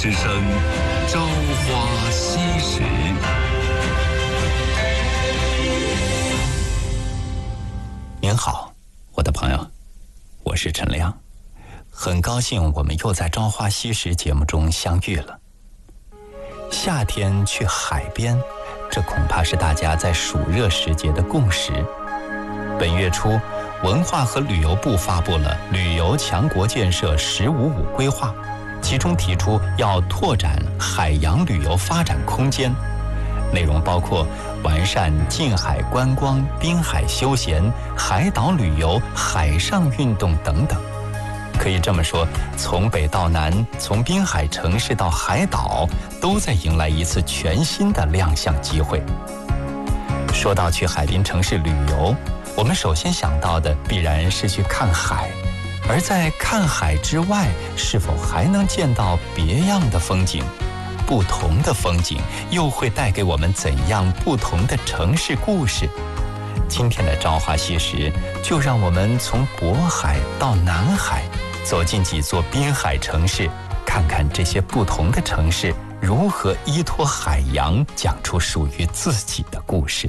之声《朝花夕拾》。 您好，我的朋友，我是陈亮，很高兴我们又在《朝花夕拾》节目中相遇了。夏天去海边，这恐怕是大家在暑热时节的共识。本月初，文化和旅游部发布了旅游强国建设“1055”规划，其中提出要拓展海洋旅游发展空间，内容包括完善近海观光、滨海休闲、海岛旅游、海上运动等等。可以这么说，从北到南，从滨海城市到海岛，都在迎来一次全新的亮相机会。说到去海滨城市旅游，我们首先想到的必然是去看海，而在看海之外，是否还能见到别样的风景？不同的风景又会带给我们怎样不同的城市故事？今天的朝花夕拾，就让我们从渤海到南海，走进几座滨海城市，看看这些不同的城市如何依托海洋，讲出属于自己的故事。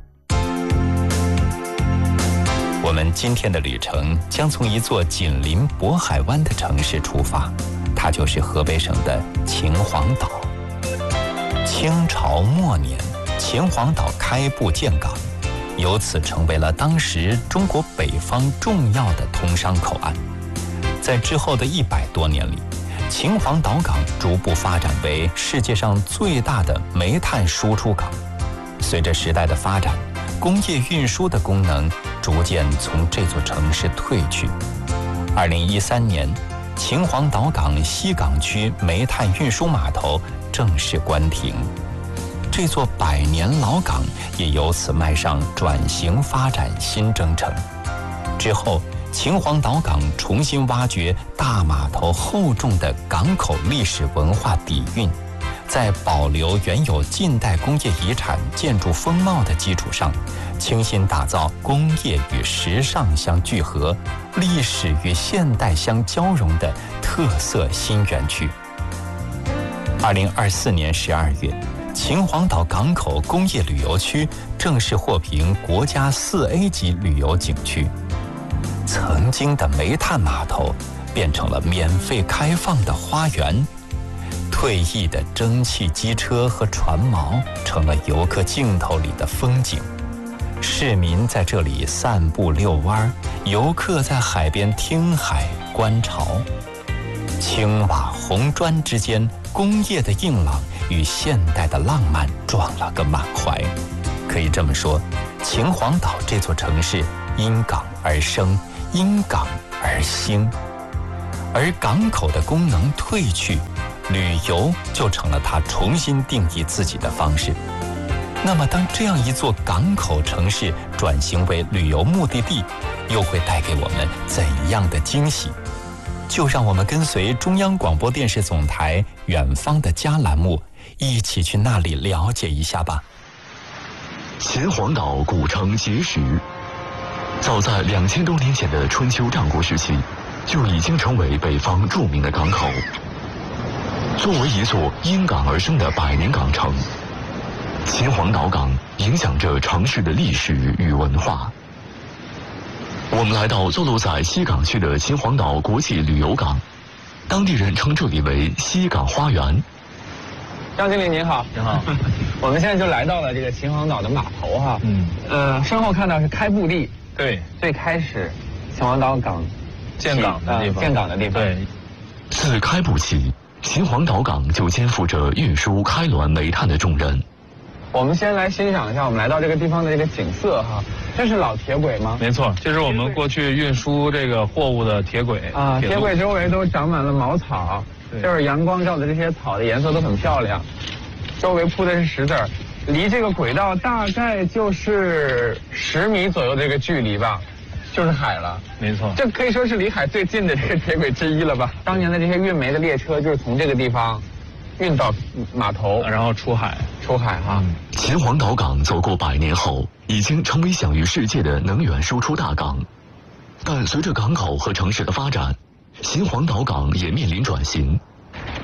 我们今天的旅程将从一座紧邻渤海湾的城市出发，它就是河北省的秦皇岛。清朝末年，秦皇岛开埠建港，由此成为了当时中国北方重要的通商口岸。在之后的100多年里，秦皇岛港逐步发展为世界上最大的煤炭输出港。随着时代的发展，工业运输的功能逐渐从这座城市退去。2013年，秦皇岛港西港区煤炭运输码头正式关停，这座100年老港也由此迈上转型发展新征程。之后，秦皇岛港重新挖掘大码头厚重的港口历史文化底蕴，在保留原有近代工业遗产建筑风貌的基础上，倾心打造工业与时尚相聚合、历史与现代相交融的特色新园区。2024年12月，秦皇岛港口工业旅游区正式获评国家4A 级旅游景区。曾经的煤炭码头变成了免费开放的花园，退役的蒸汽机车和船锚成了游客镜头里的风景。市民在这里散步遛弯，游客在海边听海观潮。青瓦红砖之间，工业的硬朗与现代的浪漫撞了个满怀。可以这么说，秦皇岛这座城市因港而生，因港而兴。而港口的功能退去，旅游就成了它重新定义自己的方式。那么当这样一座港口城市转型为旅游目的地，又会带给我们怎样的惊喜？就让我们跟随中央广播电视总台远方的家栏目，一起去那里了解一下吧。 秦皇岛古城碣石，早在2000多年前的春秋战国时期，就已经成为北方著名的港口。作为一座因港而生的100年港城，秦皇岛港影响着城市的历史与文化。我们来到坐落在西港区的秦皇岛国际旅游港，当地人称这里为西港花园。 张经理您好。您好。我们现在就来到了这个秦皇岛的码头哈。身后看到是开埠地。 对， 最开始秦皇岛港建港的地方。 建港的地方。 对。 自开埠起，秦皇岛港就肩负着运输开滦煤炭的重任。 我们先来欣赏一下我们来到这个地方的这个景色哈。这是老铁轨吗？ 没错，这是我们过去运输这个货物的铁轨啊。铁轨周围都长满了茅草，就是阳光照的这些草的颜色都很漂亮，周围铺的是石子儿，离这个轨道大概就是10米左右的这个距离吧，就是海了。 没错， 这可以说是离海最近的这个铁轨之一了吧。当年的这些运煤的列车就是从这个地方运到码头， 然后出海哈。 秦皇岛港走过100年后，已经成为享誉世界的能源输出大港。但随着港口和城市的发展，秦皇岛港也面临转型。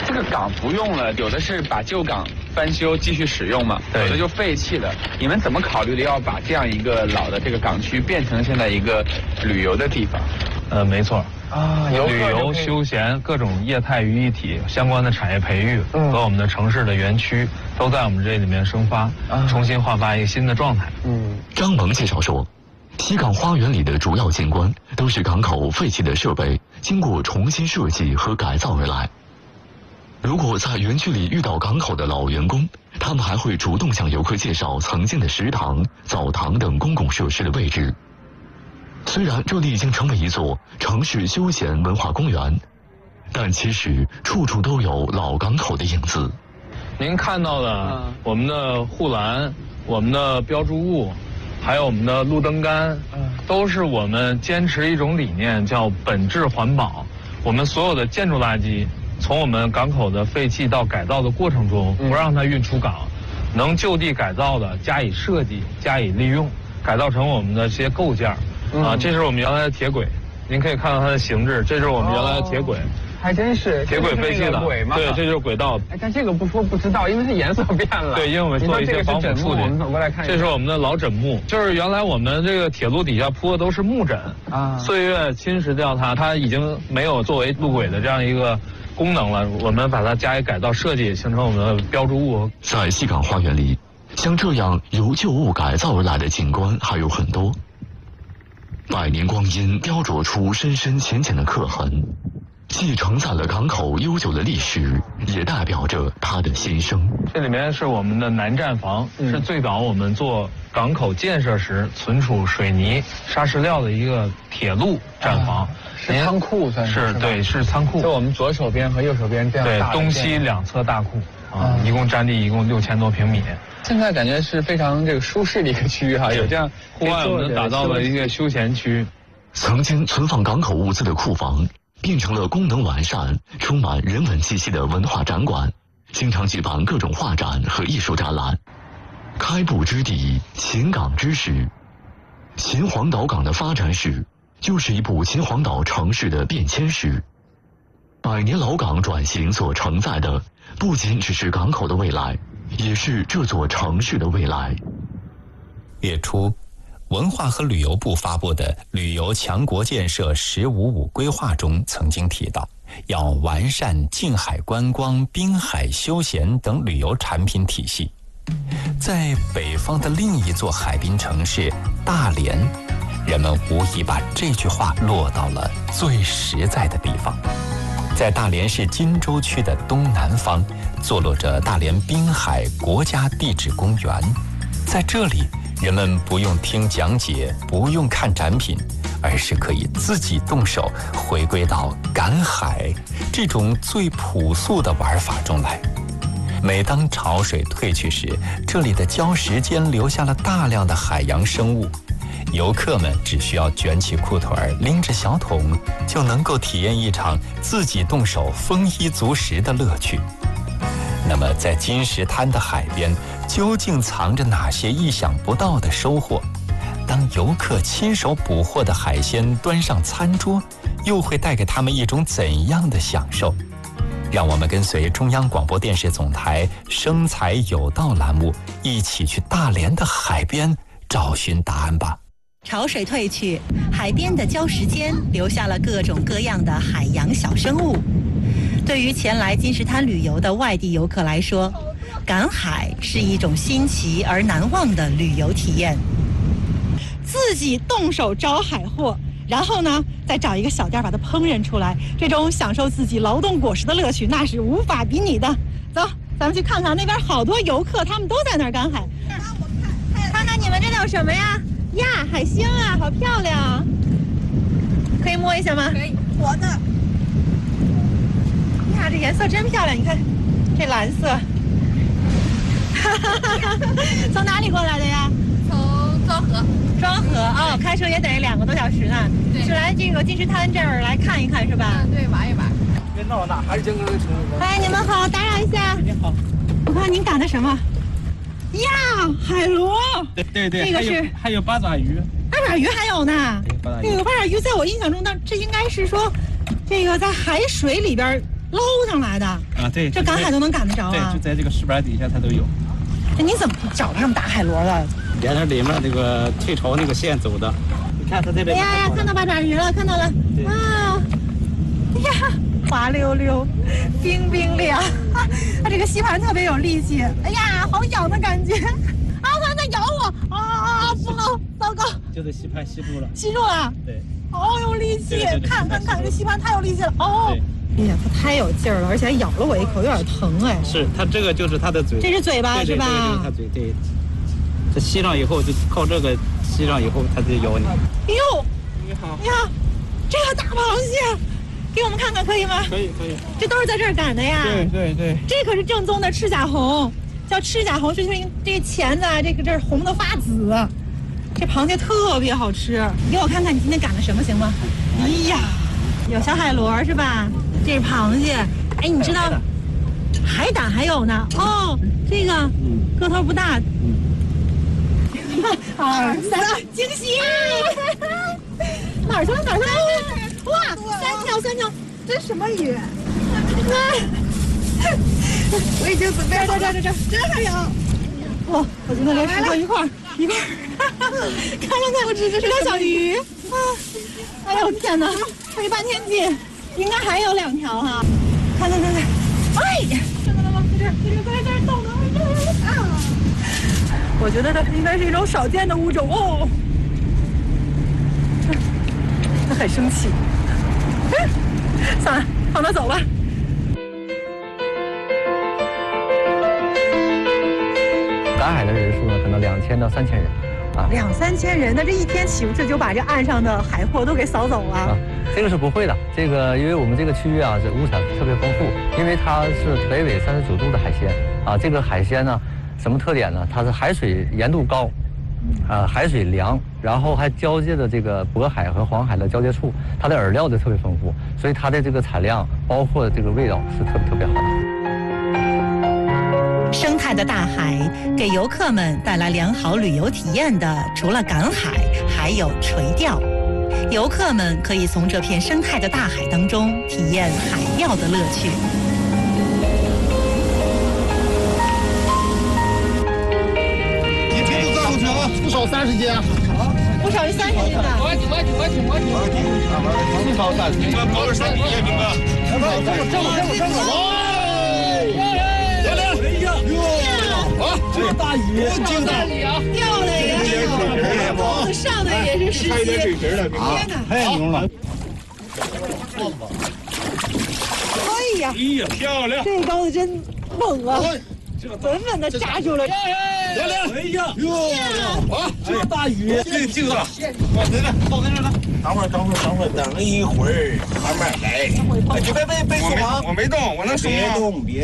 这个港不用了，有的是把旧港翻修继续使用嘛，有的就废弃了。你们怎么考虑的要把这样一个老的这个港区变成现在一个旅游的地方？ 没错。旅游、休闲各种业态于一体，相关的产业培育和我们的城市的园区都在我们这里面生发，重新焕发一个新的状态。 张萌介绍说，西港花园里的主要景观都是港口废弃的设备经过重新设计和改造而来。如果在园区里遇到港口的老员工，他们还会主动向游客介绍曾经的食堂、澡堂等公共设施的位置。虽然这里已经成为一座城市休闲文化公园，但其实处处都有老港口的影子。 您看到的我们的护栏、我们的标注物，还有我们的路灯杆，都是我们坚持一种理念，叫本质环保。我们所有的建筑垃圾，从我们港口的废弃到改造的过程中，不让它运出港，能就地改造的加以设计、加以利用，改造成我们的这些构件。这是我们原来的铁轨，您可以看到它的形制，这是我们原来的铁轨。 还真是铁轨废弃的，对，这就是轨道。 但这个不说不知道，因为它颜色变了。 对，因为我们做一些防腐处理。 我们走过来看一下， 这是我们的老枕木，就是原来我们这个铁路底下铺的都是木枕岁月侵蚀掉它，它已经没有作为路轨的这样一个功能了。我们把它加以改造设计，形成我们的标注物。 在西港花园里，像这样由旧物改造而来的景观还有很多。百年光阴雕琢出深深浅浅的刻痕，既承载了港口悠久的历史，也代表着它的新生。 这里面是我们的南站房，是最早我们做港口建设时存储水泥、砂石料的一个铁路站房， 是仓库算是？ 对，是仓库。 就我们左手边和右手边这样大的。 对，东西两侧大库一共占地6000多平米。 现在感觉是非常这个舒适的一个区域有这样户外我们打造了一个休闲区。 曾经存放港口物资的库房，变成了功能完善、充满人文气息的文化展馆，经常举办各种画展和艺术展览。开埠之地，秦港之始，秦皇岛港的发展史，就是一部秦皇岛城市的变迁史。百年老港转型所承载的，不仅只是港口的未来，也是这座城市的未来。 月初，文化和旅游部发布的旅游强国建设“15+5”规划中曾经提到，要完善近海观光、滨海休闲等旅游产品体系。在北方的另一座海滨城市大连，人们无疑把这句话落到了最实在的地方。在大连市金州区的东南方，坐落着大连滨海国家地质公园。在这里，人们不用听讲解，不用看展品，而是可以自己动手回归到赶海这种最朴素的玩法中来。每当潮水退去时，这里的礁石间留下了大量的海洋生物，游客们只需要卷起裤腿儿，拎着小桶，就能够体验一场自己动手丰衣足食的乐趣。那么在金石滩的海边，究竟藏着哪些意想不到的收获？当游客亲手捕获的海鲜端上餐桌，又会带给他们一种怎样的享受？让我们跟随中央广播电视总台生财有道栏目，一起去大连的海边找寻答案吧。 潮水退去，海边的礁石间留下了各种各样的海洋小生物。对于前来金石滩旅游的外地游客来说，赶海是一种新奇而难忘的旅游体验。自己动手招海货，然后呢，再找一个小店把它烹饪出来，这种享受自己劳动果实的乐趣，那是无法比拟的。走，咱们去看看那边好多游客，他们都在那儿赶海。看看你们这里有什么呀？呀，海星啊，好漂亮！可以摸一下吗？ 可以，活的。 呀，这颜色真漂亮，你看，这蓝色。从哪里过来的呀？ 从庄河。 庄河哦，开车也得2个多小时呢。 对， 是来这个金石滩这儿来看一看是吧？ 对，玩一玩。 别闹了，还是讲个城市。 哎，你们好，打扰一下。 你好。 我看您赶的什么？呀，海螺。 对， 这个是还有八爪鱼。 八爪鱼还有呢。 八爪鱼。 这个八爪鱼在我印象中，这应该是说，这个在海水里边捞上来的啊，对， 这赶海都能赶得着啊？ 对，就在这个石板底下它都有。 这你怎么找这么大海螺的？ 沿着里面那个退潮那个线走的。你看它在这。 哎呀，看到八爪鱼了，看到了！哇，哎呀，滑溜溜，冰冰凉，它这个吸盘特别有力气。哎呀，好痒的感觉！啊，它在咬我！啊，不能，糟糕！ 就是吸盘吸住了。 吸住了。 对。 好有力气！看，这吸盘太有力气了。哦。哎呀，它太有劲儿了，而且还咬了我一口，有点疼哎。 是，它这个就是它的嘴。 这是嘴巴是吧？ 对，它嘴对。这吸上以后，就靠这个吸上以后，它就咬你。 哎呦， 你好， 你好，这个大螃蟹，给我们看看可以吗？ 可以。 这都是在这儿赶的呀？ 对。 这可是正宗的赤甲红，叫赤甲红，是因为这个钳子啊，这是红的发紫。这螃蟹特别好吃，你给我看看你今天赶的什么行吗？哎呀，有小海螺是吧？这是螃蟹，哎，你知道海胆还有呢。哦，这个个头不大。2、3，惊喜！哪儿去了？哇，3条，这什么鱼？我已经准备好了。这还有。哇，我今天连石头一块儿。看，这条小鱼啊！哎呦天哪，费半天劲，应该还有2条哈。看，哎呀，看到了吗？在这儿动的啊！我觉得它应该是一种少见的物种哦。它很生气。算了，放它走吧。 赶海的人数呢，可能2000到3000人，啊 ，2、3千人，那这一天岂不是就把这岸上的海货都给扫走了？ 啊，这个是不会的。这个因为我们这个区域啊，这物产特别丰富，因为它是北纬39度的海鲜啊。这个海鲜呢，什么特点呢？它是海水盐度高，海水凉，然后还交界的这个渤海和黄海的交界处，它的饵料就特别丰富，所以它的这个产量，包括这个味道是特别好的。 生态的大海给游客们带来良好旅游体验的，除了赶海，还有垂钓。游客们可以从这片生态的大海当中体验海钓的乐趣。 你这个多少钱啊？不少30斤。 不少于30斤吧。 我不少30斤。包个3斤也行啊。这大鱼，这大鱼啊！ 钓的也好，上的也是10斤。 差一点水神了，天哪，太牛了！ 哎呀， 漂亮！ 这钩子真猛啊，稳稳的扎住了。 漂亮！哎呀，这大鱼，这个，放在这来。等一会儿，慢慢来。你别说话，我没动，我能说吗？别动，别。